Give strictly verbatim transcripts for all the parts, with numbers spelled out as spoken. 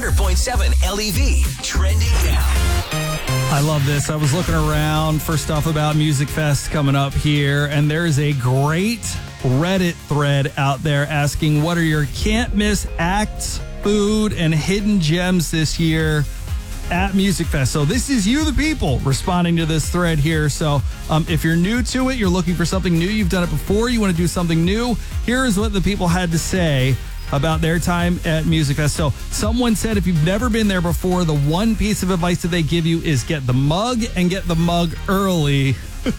hundred point seven L E V. Trending now. I love this. I was looking around for stuff about Music Fest coming up here, and there's a great Reddit thread out there asking what are your can't miss acts, food, and hidden gems this year at Music Fest. So this is you, the people, responding to this thread here. So um, if you're new to it, you're looking for something new, you've done it before, you want to do something new, here is what the people had to say about their time at Music Fest. So someone said if you've never been there before, the one piece of advice that they give you is get the mug and get the mug early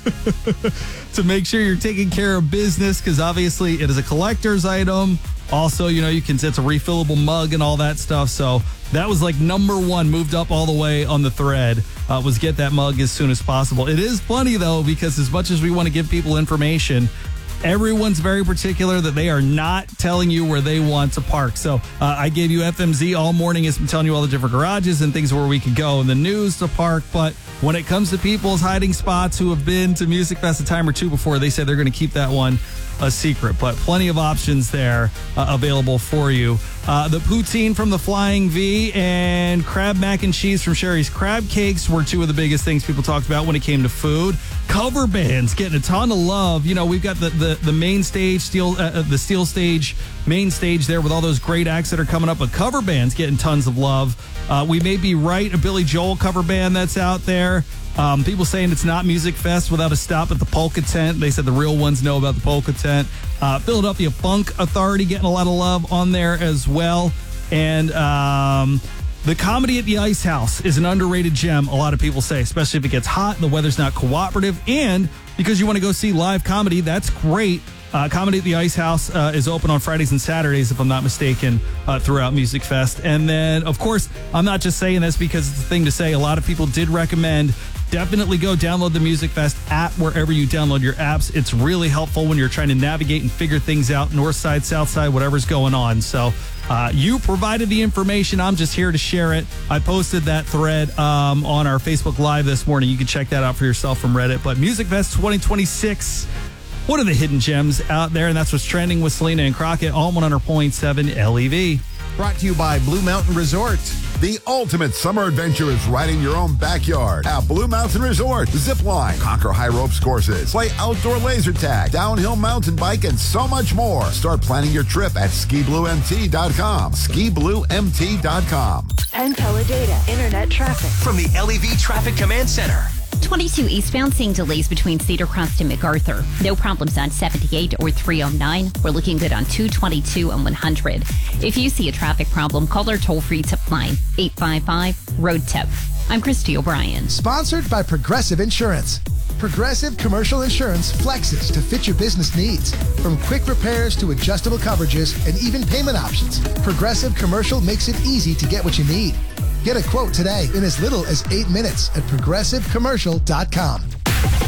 to make sure you're taking care of business, because obviously it is a collector's item. Also, you know, you can, it's a refillable mug and all that stuff. So that was like number one, moved up all the way on the thread, uh, was get that mug as soon as possible. It is funny, though, because as much as we want to give people information, everyone's very particular that they are not telling you where they want to park. So uh, I gave you F M Z all morning. It's been telling you all the different garages and things where we could go in the news to park. But when it comes to people's hiding spots who have been to Music Fest a time or two before, they said they're going to keep that one a secret. But plenty of options there uh, available for you. Uh, the poutine from the Flying V and crab mac and cheese from Sherry's Crab Cakes were two of the biggest things people talked about when it came to food. Cover bands getting a ton of love. You know, we've got the the, the main stage, steel, uh, the steel stage, main stage there with all those great acts that are coming up, but cover bands getting tons of love. Uh, we may be right, a Billy Joel cover band that's out there. Um, people saying it's not Music Fest without a stop at the Polka Tent. They said the real ones know about the Polka Tent. Uh, Philadelphia Funk Authority getting a lot of love on there as well. And um, the Comedy at the Ice House is an underrated gem, a lot of people say, especially if it gets hot and the weather's not cooperative. And because you want to go see live comedy, that's great. Uh, Comedy at the Ice House uh, is open on Fridays and Saturdays, if I'm not mistaken, uh, throughout Music Fest. And then, of course, I'm not just saying this because it's a thing to say. A lot of people did recommend definitely go download the Music Fest app wherever you download your apps. It's really helpful when you're trying to navigate and figure things out, north side, south side, whatever's going on. So uh, you provided the information. I'm just here to share it. I posted that thread um, on our Facebook Live this morning. You can check that out for yourself from Reddit. But Music Fest twenty twenty-six, what are the hidden gems out there? And that's what's trending with Selena and Crockett on one hundred point seven L E V. Brought to you by Blue Mountain Resort. The ultimate summer adventure is right in your own backyard at Blue Mountain Resort. Zip line, conquer high ropes courses, play outdoor laser tag, downhill mountain bike, and so much more. Start planning your trip at ski blue M T dot com. ski blue M T dot com. Penn Teledata Internet traffic from the L E V Traffic Command Center. twenty-two eastbound, seeing delays between Cedar Crest and MacArthur. No problems on seventy-eight or three oh nine. We're looking good on two twenty-two and one hundred. If you see a traffic problem, call our toll-free tip line, eight five five, road tip. I'm Christy O'Brien. Sponsored by Progressive Insurance. Progressive Commercial Insurance flexes to fit your business needs. From quick repairs to adjustable coverages and even payment options, Progressive Commercial makes it easy to get what you need. Get a quote today in as little as eight minutes at progressive commercial dot com.